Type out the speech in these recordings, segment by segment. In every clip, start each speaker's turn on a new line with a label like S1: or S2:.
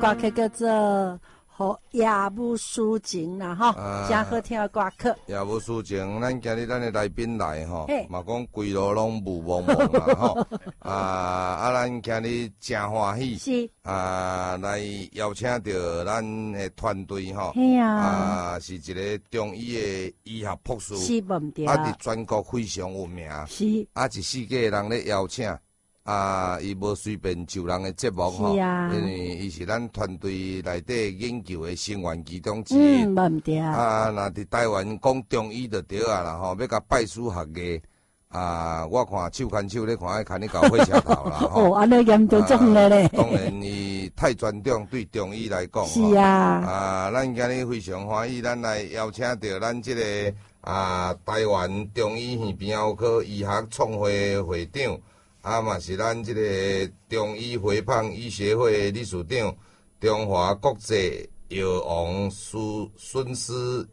S1: 歌曲叫做《和夜幕抒情》啦，吼，真好听的歌曲。
S2: 夜幕抒情，咱今日咱的来宾来吼，嘛讲规路拢雾蒙蒙啦吼，咱今日真欢喜，
S1: 是
S2: 来邀请到咱的团队吼，是一个中医的医学博士，
S1: 是问题
S2: 伫全国非常有名，是一世界的人咧邀请。伊无随便就人的节目吼，因为伊是咱团队内底研究的成员其中之一。
S1: 无毋对
S2: 若伫台湾讲中医就对啊啦吼，要甲拜师学艺。我看手牵手咧看，爱牵你到火车头啦吼。
S1: 安尼严重种了咧。
S2: 当然，伊太专长对中医来讲。
S1: 是啊。
S2: 咱今日非常欢喜，咱来邀请到咱这个台湾中医院边喉科医学创会会长。嘛是咱这个中医肥胖医学会理事长，中华国际药王孙思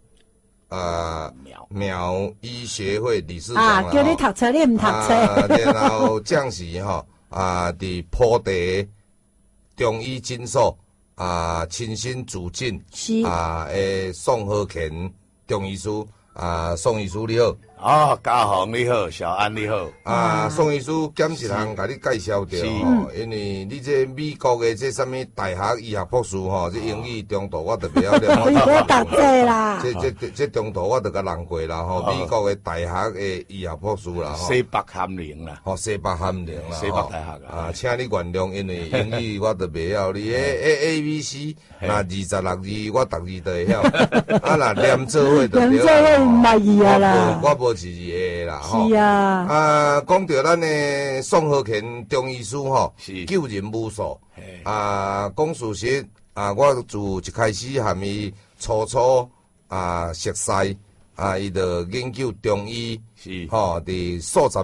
S2: 苗医学会理事长啦。
S1: 叫你读册，你唔读册。
S2: 然后讲是吼伫普地中医诊所亲身主诊
S1: 是
S2: 宋和乾中医师宋医师你好。
S3: 嘉宏你好，小安你好。
S2: 宋医师减一项甲你介绍着吼，因为你这美国的这什么大学医学博士吼，这英语中途我特别晓了。
S1: 你要读册啦。
S2: 这中途我就甲人过啦吼，美国的大学的医学博士啦吼。
S3: 西北咸宁啦。
S2: 西北咸宁啦。
S3: 西北大学
S2: 请你原谅，因为英语我特别晓，你ABC 那26字我逐字都会晓，那连做伙就对啦。
S1: 连做伙唔捌字啊啦。
S2: 我无是的啦，
S1: 是啊。
S2: 讲到咱的宋和乾中医师吼，救人无数。讲事实，我自一开始含伊初熟悉，伊就研究中医，
S3: 是
S2: 伫数十